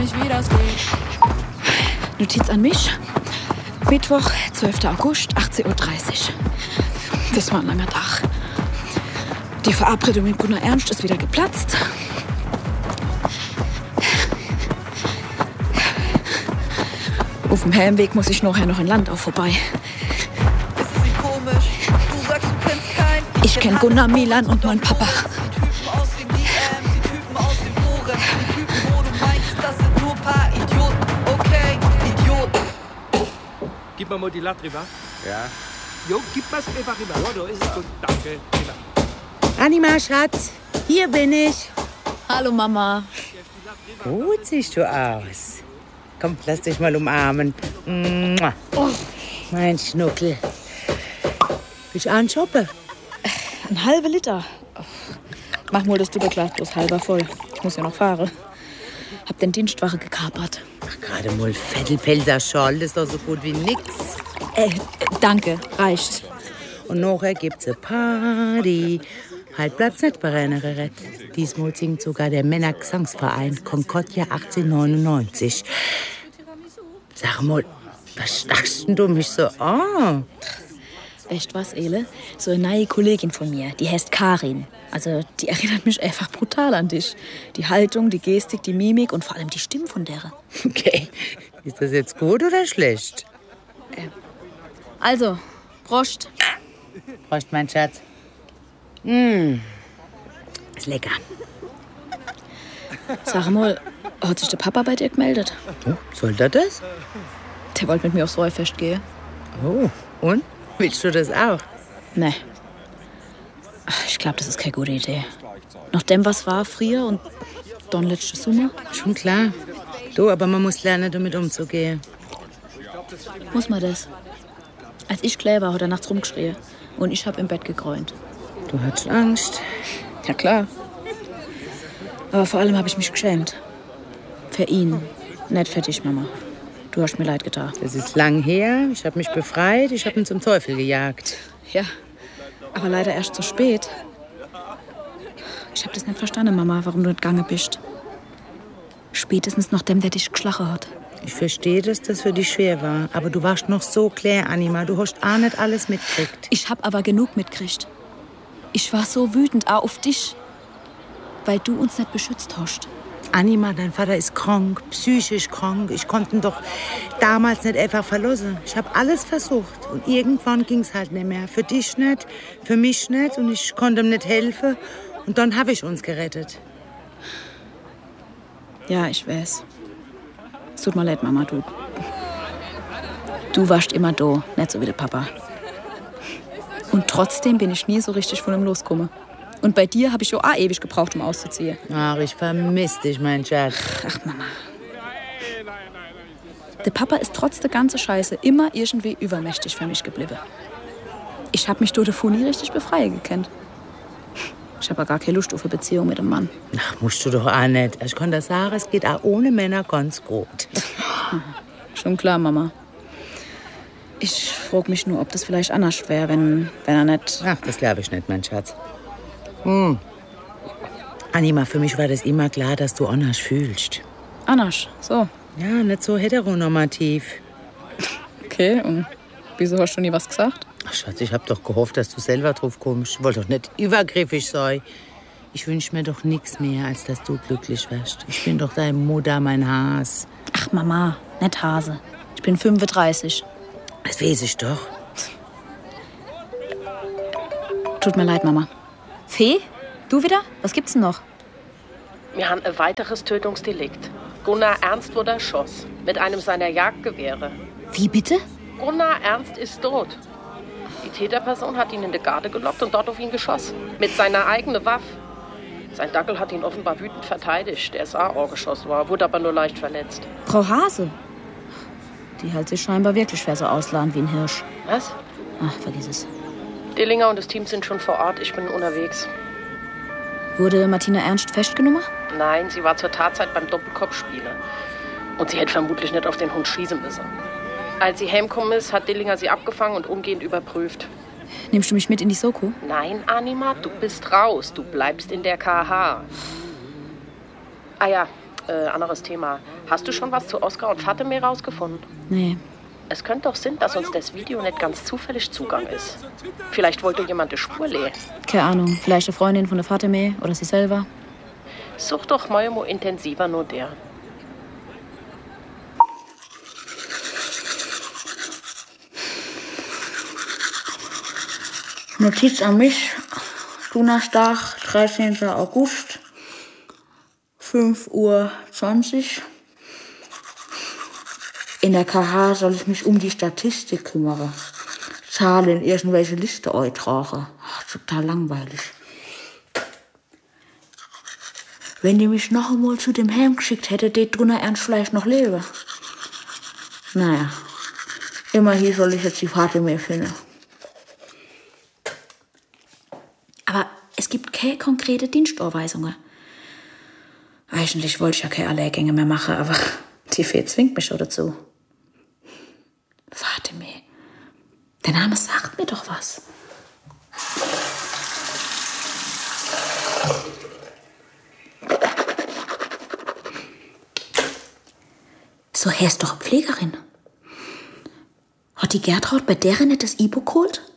nicht, wie das geht. Notiz an mich. Mittwoch, 12. August, 18:30 Uhr. Das war ein langer Tag. Die Verabredung mit Gunnar Ernst ist wieder geplatzt. Auf dem Heimweg muss ich nachher noch in Landau vorbei. Ist es nicht komisch? Du sagst, du kennst keinen. Ich kenn Gunnar, Milan und meinen Papa. Die Typen aus den DMs, die Typen aus den Foren, die Typen, wo du meinst, das sind nur paar Idioten. Okay, Idioten. Gib mal die Latte rüber. Ja. Jo, gib mal's einfach rüber. Ja, da ist es gut. Danke. Anima, Schatz, hier bin ich. Hallo Mama. Gut siehst du aus. Komm, lass dich mal umarmen. Mua. Oh, mein Schnuckel. Willst du einen shoppen? Ein halber Liter. Mach mal das Doppelglas bloß halber voll. Ich muss ja noch fahren. Hab den Dienstwache gekapert. Ach, gerade mal Vettelpelzer Schal, das ist doch so gut wie nix. Danke, reicht. Und nachher gibt's eine Party. Halt bleibt's nicht bei Rennereret. Diesmal singt sogar der Männergesangsverein Concordia 1899. Sag mal, was stachst denn du mich so an? Echt was, Ele? So eine neue Kollegin von mir, die heißt Karin. Also, die erinnert mich einfach brutal an dich. Die Haltung, die Gestik, die Mimik und vor allem die Stimme von der. Okay, ist das jetzt gut oder schlecht? Also, Prost. Prost, mein Schatz. Ist lecker. Sag mal, hat sich der Papa bei dir gemeldet? Oh, soll der das? Der wollte mit mir aufs Rollfest gehen. Oh, und? Willst du das auch? Nee. Ich glaube, das ist keine gute Idee. Nachdem was war früher und dann letzte Sommer. Schon klar. Du, aber man muss lernen, damit umzugehen. Muss man das? Als ich klein war, hat er nachts rumgeschrien. Und ich habe im Bett gegräunt. Du hattest Angst. Ja, klar. Aber vor allem habe ich mich geschämt. Für ihn. Nicht für dich, Mama. Du hast mir leid getan. Das ist lang her. Ich habe mich befreit. Ich habe ihn zum Teufel gejagt. Ja, aber leider erst zu spät. Ich habe das nicht verstanden, Mama, warum du nicht gegangen bist. Spätestens nachdem der dich geschlagen hat. Ich verstehe, dass das für dich schwer war. Aber du warst noch so klar, Anima. Du hast auch nicht alles mitgekriegt. Ich hab aber genug mitgekriegt. Ich war so wütend auch auf dich, weil du uns nicht beschützt hast. Anima, dein Vater ist krank, psychisch krank. Ich konnte ihn doch damals nicht einfach verlassen. Ich habe alles versucht. Und irgendwann ging es halt nicht mehr. Für dich nicht, für mich nicht. Und ich konnte ihm nicht helfen. Und dann habe ich uns gerettet. Ja, ich weiß. Es tut mir leid, Mama, du warst immer da, nicht so wie der Papa. Und trotzdem bin ich nie so richtig von ihm losgekommen. Und bei dir habe ich ja auch ewig gebraucht, um auszuziehen. Ach, ich vermisse dich, mein Schatz. Ach, Mama. Der Papa ist trotz der ganzen Scheiße immer irgendwie übermächtig für mich geblieben. Ich habe mich durch den Fu nie richtig befreien gekannt. Ich habe gar keine Lust auf eine Beziehung mit einem Mann. Ach, musst du doch auch nicht. Ich kann das sagen, es geht auch ohne Männer ganz gut. Schon klar, Mama. Ich frage mich nur, ob das vielleicht anders wäre, wenn er nicht... Ach, das glaube ich nicht, mein Schatz. Anima, für mich war das immer klar, dass du anders fühlst. Anders, so. Ja, nicht so heteronormativ. Okay, und wieso hast du nie was gesagt? Ach, Schatz, ich hab doch gehofft, dass du selber drauf kommst. Ich wollte doch nicht übergriffig sein. Ich wünsch mir doch nichts mehr, als dass du glücklich wärst. Ich bin doch deine Mutter, mein Has. Ach, Mama, nicht Hase. Ich bin 35. Das weiß ich doch. Tut mir leid, Mama. Fee? Du wieder? Was gibt's denn noch? Wir haben ein weiteres Tötungsdelikt. Gunnar Ernst wurde erschossen. Mit einem seiner Jagdgewehre. Wie bitte? Gunnar Ernst ist tot. Die Täterperson hat ihn in die Garde gelockt und dort auf ihn geschossen. Mit seiner eigenen Waffe. Sein Dackel hat ihn offenbar wütend verteidigt. Er ist auch geschossen war, wurde aber nur leicht verletzt. Frau Hase? Die hält sich scheinbar wirklich schwer so ausladen wie ein Hirsch. Was? Ach, vergiss es. Dillinger und das Team sind schon vor Ort. Ich bin unterwegs. Wurde Martina Ernst festgenommen? Nein, sie war zur Tatzeit beim Doppelkopfspielen. Und sie hätte vermutlich nicht auf den Hund schießen müssen. Als sie heimgekommen ist, hat Dillinger sie abgefangen und umgehend überprüft. Nimmst du mich mit in die Soko? Nein, Anima, du bist raus. Du bleibst in der KH. Ah ja, Anderes Thema. Hast du schon was zu Oskar und Fatime rausgefunden? Nee. Es könnte doch sein, dass uns das Video nicht ganz zufällig Zugang ist. Vielleicht wollte jemand die Spur lehen. Keine Ahnung. Vielleicht eine Freundin von der Fatime oder sie selber. Such doch mal intensiver nur der. Notiz an mich. Donnerstag, 13. August, 5:20 Uhr. In der KH soll ich mich um die Statistik kümmern. Zahlen in irgendwelche Liste eintragen. Total langweilig. Wenn die mich noch einmal zu dem Heim geschickt hätte, die drunter ernst vielleicht noch leben. Naja, immerhin soll ich jetzt die Fatime finden. Aber es gibt keine konkrete Dienstanweisungen. Eigentlich wollte ich ja keine Lehrgänge mehr machen, aber die Fee zwingt mich schon dazu. Fatime. Der Name sagt mir doch was. So, er ist doch Pflegerin. Hat die Gertraud bei deren nicht das Ibo geholt?